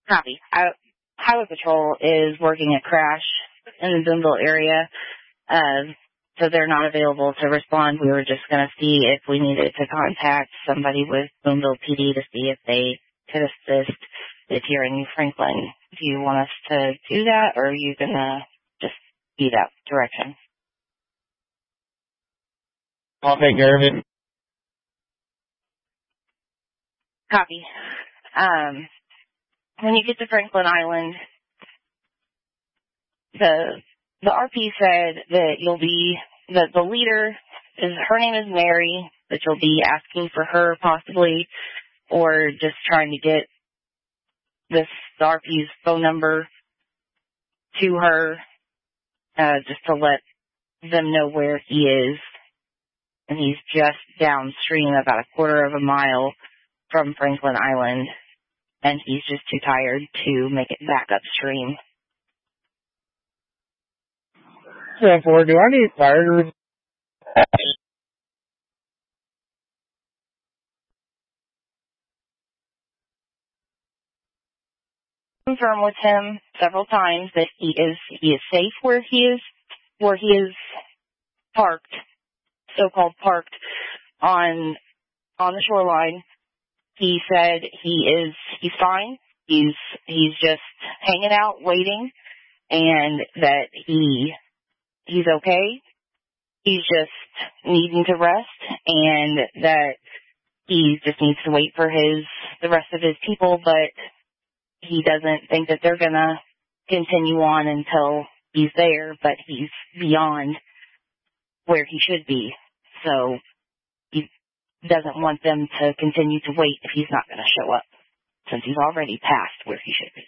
Copy. Highway Patrol is working a crash in the Boonville area, so they're not available to respond. We were just going to see if we needed to contact somebody with Boonville PD to see if they could assist if you're in New Franklin. Do you want us to do that, or are you going to just be that direction? I'll take care of it. Copy. When you get to Franklin Island, the RP said that the leader her name is Mary, that you'll be asking for her possibly, or just trying to get the RP's phone number to her, just to let them know where he is. And he's just downstream about a quarter of a mile from Franklin Island, and he's just too tired to make it back upstream. 7-4, do I need fire to confirm with him several times that he is safe where he is parked, so-called parked on the shoreline. He said he's fine. He's just hanging out, waiting, and that he's okay. He's just needing to rest, and that he just needs to wait for the rest of his people, but he doesn't think that they're gonna continue on until he's there, but he's beyond where he should be. So he doesn't want them to continue to wait if he's not gonna show up, since he's already past where he should be.